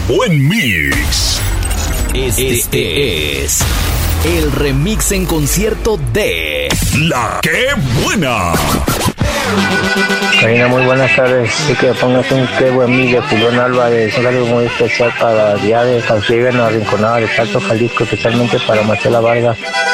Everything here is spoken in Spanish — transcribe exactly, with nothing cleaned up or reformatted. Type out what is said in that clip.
buen mix. Este, este es el remix en concierto de La Qué Buena. Karina, muy buenas tardes. Sí, que pongas un qué buen mix de Julián Álvarez. Un saludo muy especial para Día de Cautiverio en la Rinconada de Salto, Jalisco, especialmente para Marcela Vargas.